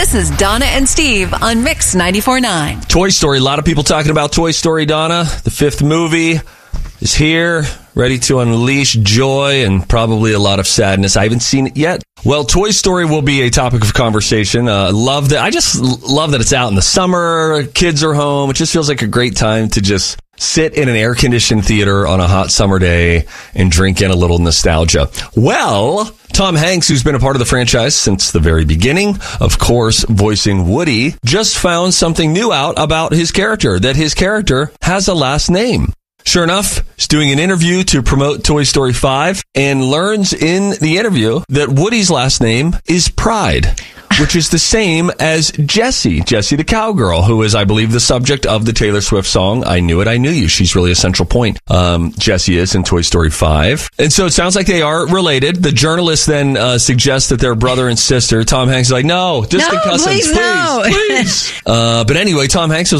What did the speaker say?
This is Donna and Steve on Mix 94.9. Toy Story. A lot of people talking about Toy Story, Donna. The fifth movie is here, ready to unleash joy and probably a lot of sadness. I haven't seen it yet. Well, Toy Story will be a topic of conversation. Love that. I just love that it's out in the summer. Kids are home. It just feels like a great time to just sit in an air-conditioned theater on a hot summer day and drink in a little nostalgia. Well, Tom Hanks, who's been a part of the franchise since the very beginning, of course, voicing Woody, just found something new out about his character, that his character has a last name. Sure enough, he's doing an interview to promote Toy Story 5 and learns in the interview that Woody's last name is Pride, which is the same as Jessie the cowgirl, who is, I believe, the subject of the Taylor Swift song, I Knew It, I Knew You. She's really a central point. Jessie is in Toy Story 5. And so it sounds like they are related. The journalist then suggests that they're brother and sister. Tom Hanks is like, no, distant cousins, please. No. But anyway, Tom Hanks was